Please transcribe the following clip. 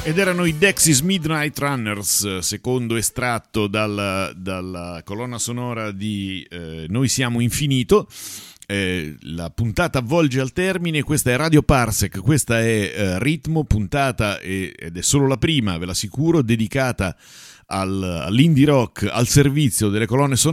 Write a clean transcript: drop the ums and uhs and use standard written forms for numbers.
Ed erano i Dexys Midnight Runners, secondo estratto dalla colonna sonora di Noi siamo infinito. La puntata volge al termine, questa è Radio Parsec, questa è Ritmo, puntata ed è solo la prima, ve l'assicuro, dedicata all'indie rock al servizio delle colonne sonore